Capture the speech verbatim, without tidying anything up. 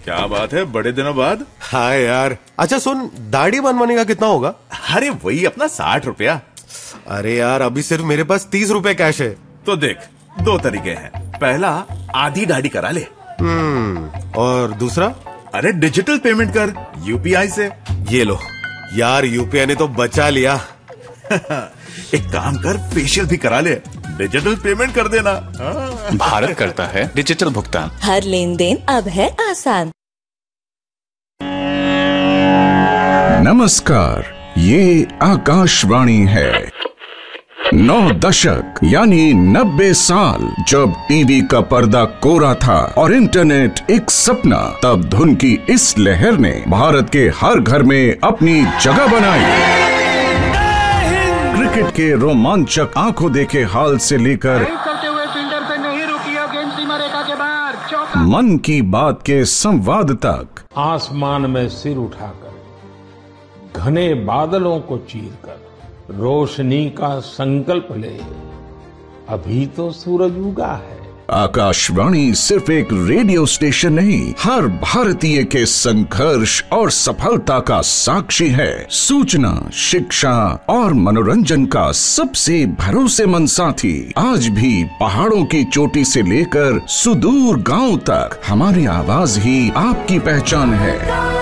क्या बात है, बड़े दिनों बाद। हाँ यार। अच्छा सुन, दाढ़ी बनवाने का कितना होगा? अरे वही अपना साठ रुपया। अरे यार, अभी सिर्फ मेरे पास तीस रुपए कैश है। तो देख, दो तरीके हैं। पहला, आधी दाढ़ी करा ले। हम्म और दूसरा? अरे डिजिटल पेमेंट कर यूपीआई से। ये लो यार, यूपीआई ने तो बचा लिया। एक काम कर, फेशियल भी करा ले, डिजिटल पेमेंट कर देना। भारत करता है डिजिटल भुगतान। हर लेन देन अब है आसान। नमस्कार, ये आकाशवाणी है। नौ दशक यानी नब्बे साल जब टीवी का पर्दा कोरा था और इंटरनेट एक सपना, तब धुन की इस लहर ने भारत के हर घर में अपनी जगह बनाई। क्रिकेट के रोमांचक आंखों देखे हाल से लेकर करते हुए फील्डर से नहीं रुकी और गेंद सीमा रेखा के बाहर, चौका। मन की बात के संवाद तक, आसमान में सिर उठाकर घने बादलों को चीरकर रोशनी का संकल्प ले, अभी तो सूरज उगा है। आकाशवाणी सिर्फ एक रेडियो स्टेशन नहीं, हर भारतीय के संघर्ष और सफलता का साक्षी है। सूचना, शिक्षा और मनोरंजन का सबसे भरोसेमंद साथी। आज भी पहाड़ों की चोटी से लेकर सुदूर गांव तक हमारी आवाज ही आपकी पहचान है।